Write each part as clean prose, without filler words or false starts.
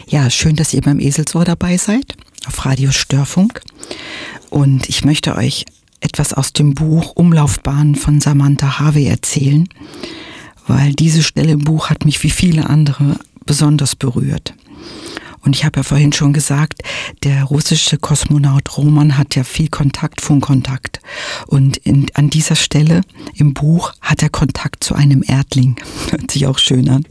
Ja, schön, dass ihr beim Eselsohr dabei seid, auf Radio Störfunk. Und ich möchte euch etwas aus dem Buch Umlaufbahn von Samantha Harvey erzählen, weil diese Stelle im Buch hat mich wie viele andere besonders berührt. Und ich habe ja vorhin schon gesagt, der russische Kosmonaut Roman hat ja viel Kontakt, Funkkontakt. Und an dieser Stelle im Buch hat er Kontakt zu einem Erdling. Hört sich auch schön an.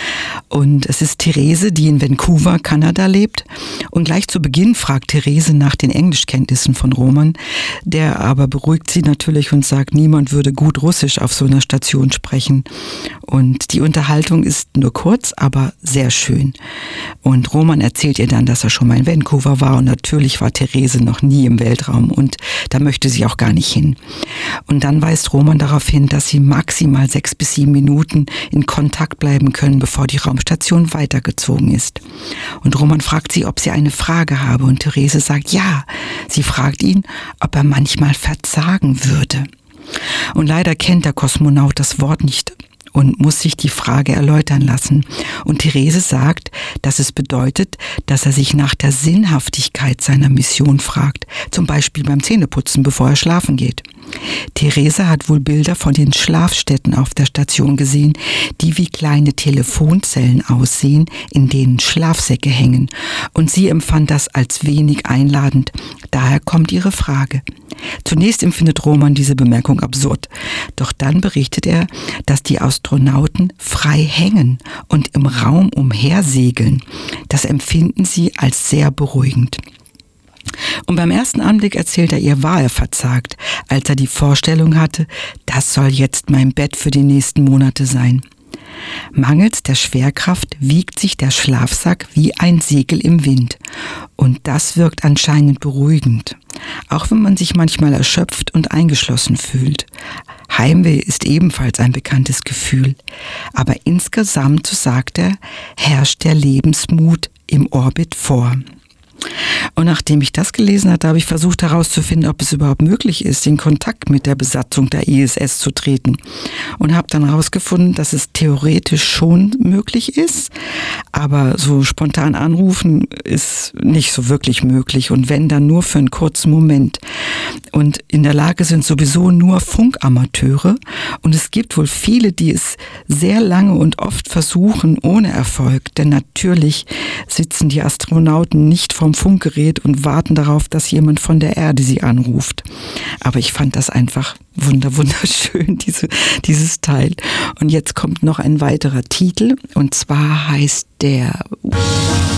Und es ist Therese, die in Vancouver, Kanada lebt. Und gleich zu Beginn fragt Therese nach den Englischkenntnissen von Roman. Der aber beruhigt sie natürlich und sagt, niemand würde gut Russisch auf so einer Station sprechen. Und die Unterhaltung ist nur kurz, aber sehr schön. Und Roman erzählt ihr dann, dass er schon mal in Vancouver war und natürlich war Therese noch nie im Weltraum und da möchte sie auch gar nicht hin. Und dann weist Roman darauf hin, dass sie maximal 6 bis 7 Minuten in Kontakt bleiben können, bevor die Raumstation weitergezogen ist. Und Roman fragt sie, ob sie eine Frage habe und Therese sagt ja. Sie fragt ihn, ob er manchmal verzagen würde. Und leider kennt der Kosmonaut das Wort nicht und muss sich die Frage erläutern lassen. Und Therese sagt, dass es bedeutet, dass er sich nach der Sinnhaftigkeit seiner Mission fragt. Zum Beispiel beim Zähneputzen, bevor er schlafen geht. Therese hat wohl Bilder von den Schlafstätten auf der Station gesehen, die wie kleine Telefonzellen aussehen, in denen Schlafsäcke hängen. Und sie empfand das als wenig einladend. Daher kommt ihre Frage. Zunächst empfindet Roman diese Bemerkung absurd. Doch dann berichtet er, dass die Astronauten frei hängen und im Raum umhersegeln. Das empfinden sie als sehr beruhigend. Und beim ersten Anblick erzählt er ihr, war er verzagt, als er die Vorstellung hatte, das soll jetzt mein Bett für die nächsten Monate sein. Mangels der Schwerkraft wiegt sich der Schlafsack wie ein Segel im Wind. Und das wirkt anscheinend beruhigend, auch wenn man sich manchmal erschöpft und eingeschlossen fühlt. Heimweh ist ebenfalls ein bekanntes Gefühl. Aber insgesamt, so sagt er, herrscht der Lebensmut im Orbit vor. Und nachdem ich das gelesen hatte, habe ich versucht herauszufinden, ob es überhaupt möglich ist, in Kontakt mit der Besatzung der ISS zu treten. Und habe dann herausgefunden, dass es theoretisch schon möglich ist, aber so spontan anrufen ist nicht so wirklich möglich und wenn, dann nur für einen kurzen Moment. Und in der Lage sind sowieso nur Funkamateure und es gibt wohl viele, die es sehr lange und oft versuchen, ohne Erfolg. Denn natürlich sitzen die Astronauten nicht vom Funkgerät und warten darauf, dass jemand von der Erde sie anruft. Aber ich fand das einfach wunderschön, dieses Teil. Und jetzt kommt noch ein weiterer Titel und zwar heißt der